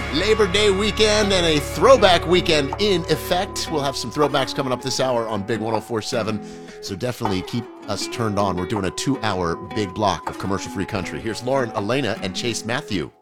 Labor Day weekend and a throwback weekend in effect. We'll have some throwbacks coming up this hour on Big 104.7, so definitely keep us turned on. We're doing a 2-hour big block of commercial-free country. Here's Lauren, Elena, and Chase Matthew.